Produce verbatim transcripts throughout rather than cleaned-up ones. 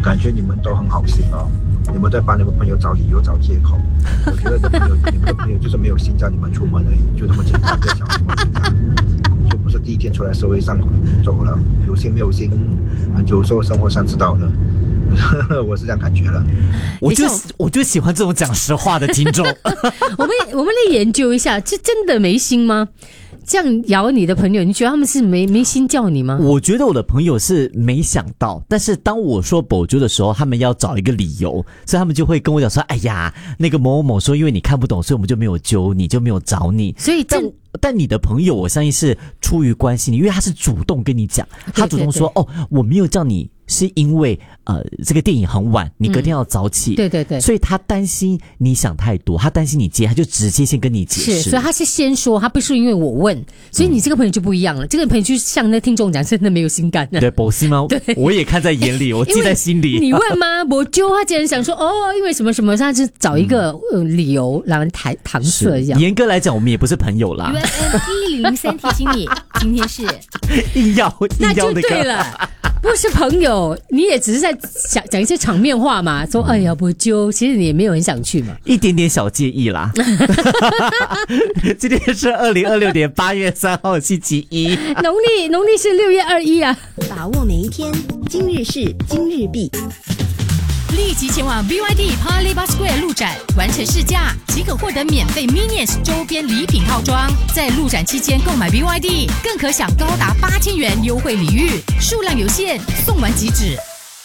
感觉你们都很好心哦，你们在帮你们朋友找理由找借口。我觉得你们有你们的朋友就是没有心叫你们出门而已，就那么简单，不要想什么复杂。就不是第一天出来社会上走了，有心没有心，有时候生活上知道了。我是这样感觉了， 我就我就喜欢这种讲实话的听众。 我们我们来研究一下，这真的没心吗？这样咬你的朋友，你觉得他们是没没心叫你吗？ 我觉得我的朋友是没想到，但是当我说保揪的时候，他们要找一个理由，所以他们就会跟我讲说：“哎呀，那个某某某说，因为你看不懂，所以我们就没有揪你，就没有找你。” 所以但但你的朋友，我相信是出于关心你，因为他是主动跟你讲，他主动说：“哦，我没有叫你。”是因为呃，这个电影很晚，你隔天要早起， 嗯、对对对， 所以他担心你想太多，他担心你接，他就直接先跟你解释。 是，所以他是先说，他不是因为我问，所以你这个朋友就不一样了。嗯、这个朋友就像那听众讲，真的没有心肝的。 对，不是吗？对，我也看在眼里，我记在心里。 你问吗？我就他竟然想说，哦，因为什么什么，他就找一个、嗯呃、理由让人搪搪塞一样。 严格来讲，我们也不是朋友啦。 U F M 一零零三提醒你，今天是硬要硬要那就对了。不是朋友，你也只是在讲讲一些场面话嘛，说哎呀不揪，其实你也没有很想去嘛， 一点点小介意啦。今天是二零二六年八月三号星期一， 农历农历是六月二一啊。 把握每一天，今日事今日毕。立即前往 B Y D Paya Lebar Square 路展，完成试驾即可获得免费 Minions 周边礼品套装。在路展期间购买 B Y D， 更可享高达八千元优惠礼遇，数量有限，送完即止。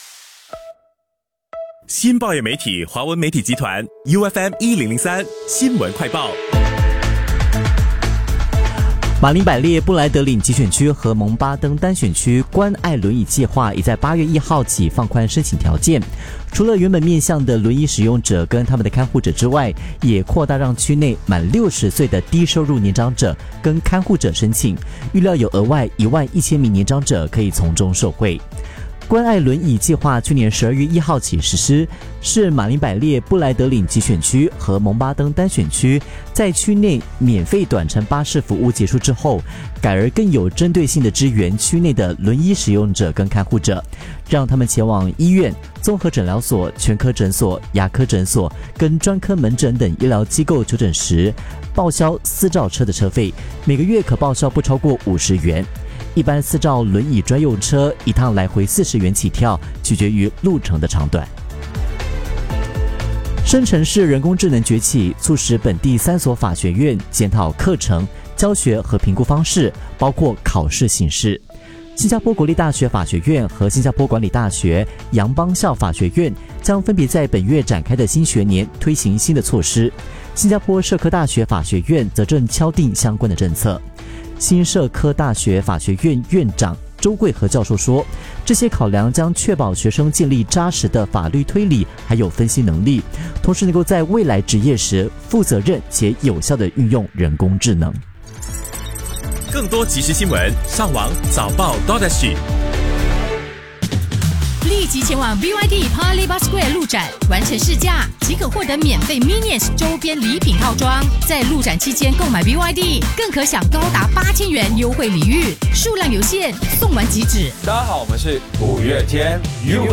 新报业媒体华文媒体集团 U F M 一零零三新闻快报。 马林百列布莱德岭集选区和蒙巴登单选区关爱轮椅计划已在八月一号起放宽申请条件，除了原本面向的轮椅使用者跟他们的看护者之外，也扩大让区内满六十岁的低收入年长者跟看护者申请，预料有额外一万一千名年长者可以从中受惠。关爱轮椅计划去年十二月一号起实施，是马林百列布莱德岭集选区和蒙巴登单选区在区内免费短程巴士服务结束之后，改而更有针对性的支援区内的轮椅使用者跟看护者，让他们前往医院、综合诊疗所、全科诊所、牙科诊所跟专科门诊等医疗机构求诊时，报销私照车的车费，每个月可报销不超过五十元。一般私照轮椅专用车一趟来回四十元起跳，取决于路程的长短。深城市人工智能崛起，促使本地三所法学院检讨课程、教学和评估方式，包括考试形式。新加坡国立大学法学院和新加坡管理大学杨邦校法学院将分别在本月展开的新学年推行新的措施。新加坡社科大学法学院则正敲定相关的政策。新社科大学法学院院长周桂和教授说，这些考量将确保学生建立扎实的法律推理还有分析能力，同时能够在未来执业时负责任且有效地运用人工智能。 更多即时新闻，上网早报 .sg。 立即前往 B Y D Paya Lebar Square 路展，完成试驾即可获得免费 Minions 周边礼品套装。在路展期间购买 B Y D， 更可享高达八千元优惠礼遇，数量有限，送完即止。 大家好，我们是五月天。